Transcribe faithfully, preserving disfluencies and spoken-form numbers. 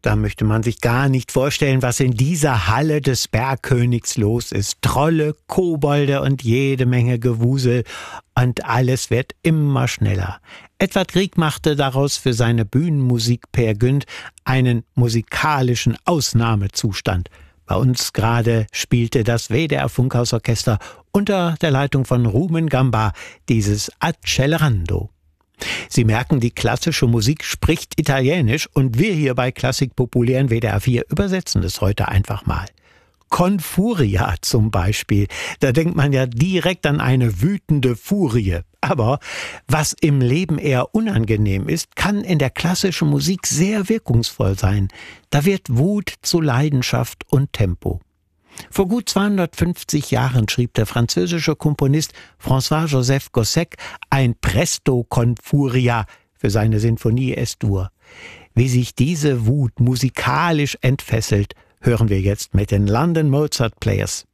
Da möchte man sich gar nicht vorstellen, was in dieser Halle des Bergkönigs los ist. Trolle, Kobolde und jede Menge Gewusel. Und alles wird immer schneller. Edvard Grieg machte daraus für seine Bühnenmusik Peer Gynt einen musikalischen Ausnahmezustand. Bei uns gerade spielte das W D R-Funkhausorchester unter der Leitung von Rumen Gamba dieses Accelerando. Sie merken, die klassische Musik spricht Italienisch und wir hier bei Klassik Populär in W D R vier übersetzen es heute einfach mal. Confuria zum Beispiel, da denkt man ja direkt an eine wütende Furie. Aber was im Leben eher unangenehm ist, kann in der klassischen Musik sehr wirkungsvoll sein. Da wird Wut zu Leidenschaft und Tempo. Vor gut zweihundertfünfzig Jahren schrieb der französische Komponist François-Joseph Gossec ein Presto con Furia für seine Sinfonie Es-Dur. Wie sich diese Wut musikalisch entfesselt, hören wir jetzt mit den London Mozart Players.